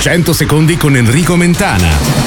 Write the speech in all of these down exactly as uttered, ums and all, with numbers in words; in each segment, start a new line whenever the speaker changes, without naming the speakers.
cento secondi con Enrico Mentana.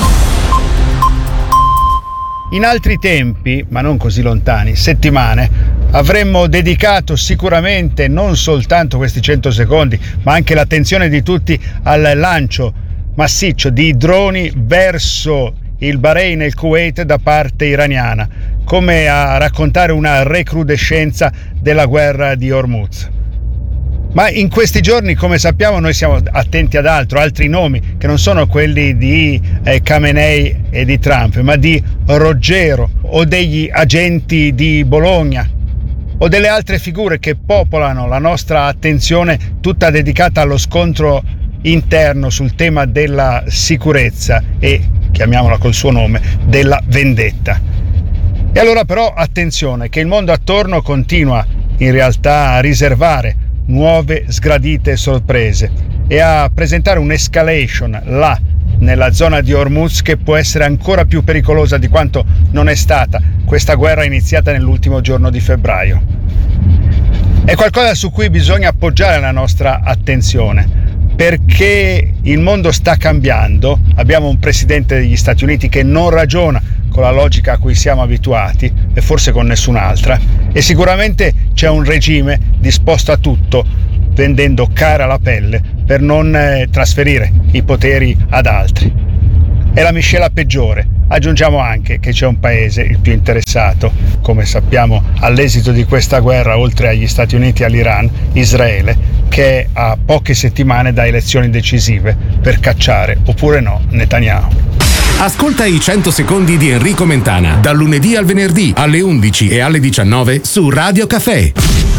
In altri tempi, ma non così lontani, settimane, avremmo dedicato sicuramente non soltanto questi cento secondi, ma anche l'attenzione di tutti al lancio massiccio di droni verso il Bahrain e il Kuwait da parte iraniana, come a raccontare una recrudescenza della guerra di Hormuz. Ma in questi giorni, come sappiamo, noi siamo attenti ad altro, altri nomi che non sono quelli di eh, Khamenei e di Trump, ma di Roggero o degli agenti di Bologna o delle altre figure che popolano la nostra attenzione tutta dedicata allo scontro interno sul tema della sicurezza e, chiamiamola col suo nome, della vendetta. E allora però attenzione, che il mondo attorno continua in realtà a riservare nuove sgradite sorprese e a presentare un'escalation là nella zona di Hormuz che può essere ancora più pericolosa di quanto non è stata questa guerra iniziata nell'ultimo giorno di febbraio. È qualcosa su cui bisogna appoggiare la nostra attenzione, perché il mondo sta cambiando. Abbiamo un presidente degli Stati Uniti che non ragiona con la logica a cui siamo abituati e forse con nessun'altra, e sicuramente c'è un regime disposto a tutto, vendendo cara la pelle per non eh, trasferire i poteri ad altri. È la miscela peggiore. Aggiungiamo anche che c'è un paese, il più interessato, come sappiamo, all'esito di questa guerra, oltre agli Stati Uniti e all'Iran, Israele, che è a poche settimane da elezioni decisive per cacciare, oppure no, Netanyahu.
Ascolta i cento secondi di Enrico Mentana, dal lunedì al venerdì alle undici e alle diciannove su Radio Caffè.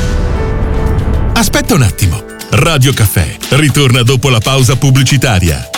Aspetta un attimo. Radio Caffè ritorna dopo la pausa pubblicitaria.